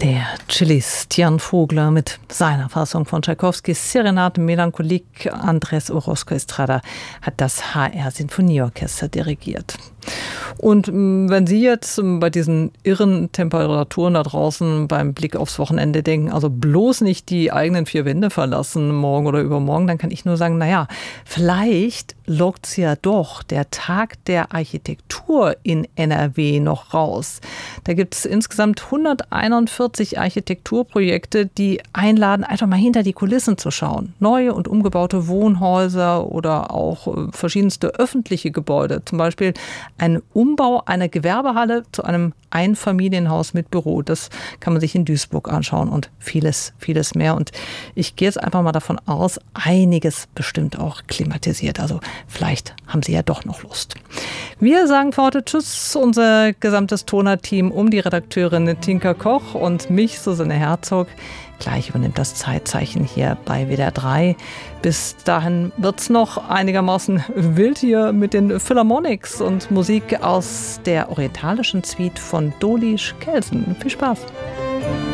Der Cellist Jan Vogler mit seiner Fassung von Tschaikowskis Serenade Melancholique. Andrés Orozco Estrada hat das HR Sinfonieorchester dirigiert. Und wenn Sie jetzt bei diesen irren Temperaturen da draußen beim Blick aufs Wochenende denken, also bloß nicht die eigenen vier Wände verlassen, morgen oder übermorgen, dann kann ich nur sagen, naja, vielleicht lockt's ja doch der Tag der Architektur in NRW noch raus. Da gibt es insgesamt 141 Architekturprojekte, die einladen, einfach mal hinter die Kulissen zu schauen. Neue und umgebaute Wohnhäuser oder auch verschiedenste öffentliche Gebäude. Zum Beispiel ein Umbau einer Gewerbehalle zu einem Einfamilienhaus mit Büro. Das kann man sich in Duisburg anschauen und vieles, vieles mehr. Und ich gehe jetzt einfach mal davon aus, einiges bestimmt auch klimatisiert. Also vielleicht haben Sie ja doch noch Lust. Wir sagen für heute Tschüss, unser gesamtes Toner-Team um die Redakteurin Tinka Koch und mich, Susanne Herzog. Gleich übernimmt das Zeitzeichen hier bei WDR 3. Bis dahin wird's noch einigermaßen wild hier mit den Philharmonics und Musik aus der orientalischen Suite von Dolish Kelsen. Viel Spaß!